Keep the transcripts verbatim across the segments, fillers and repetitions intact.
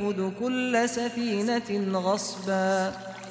يأخذ كل سفينة غصبا.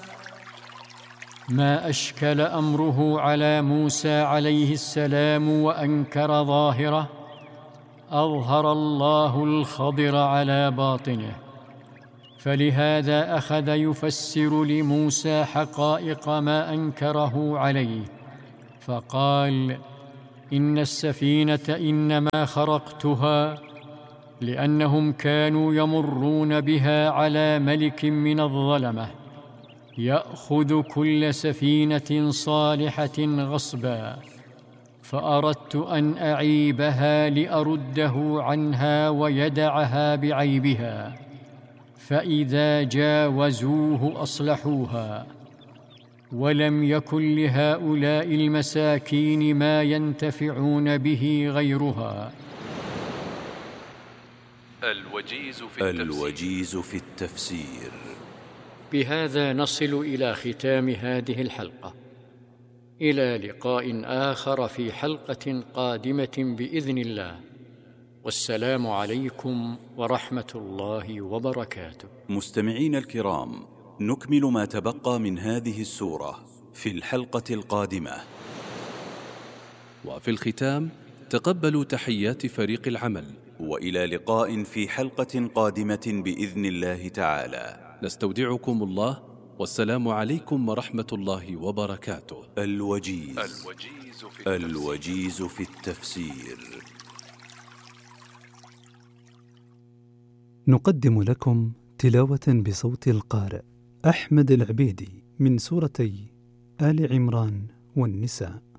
ما أشكل أمره على موسى عليه السلام وأنكر ظاهره، أظهر الله الخضر على باطنه، فلهذا أخذ يفسر لموسى حقائق ما أنكره عليه، فقال: إن السفينة إنما خرقتها لأنهم كانوا يمرون بها على ملك من الظلمة يأخذ كل سفينة صالحة غصبا، فأردت أن أعيبها لأرده عنها ويدعها بعيبها، فإذا جاوزوه أصلحوها، ولم يكن لهؤلاء المساكين ما ينتفعون به غيرها. الوجيز في التفسير, الوجيز في التفسير. بهذا نصل إلى ختام هذه الحلقة، إلى لقاء آخر في حلقة قادمة بإذن الله، والسلام عليكم ورحمة الله وبركاته. مستمعين الكرام، نكمل ما تبقى من هذه السورة في الحلقة القادمة. وفي الختام تقبلوا تحيات فريق العمل، وإلى لقاء في حلقة قادمة بإذن الله تعالى. نستودعكم الله، والسلام عليكم ورحمة الله وبركاته. الوجيز, الوجيز, في, التفسير. الوجيز في التفسير. نقدم لكم تلاوة بصوت القارئ أحمد العبيدي من سورتي آل عمران والنساء.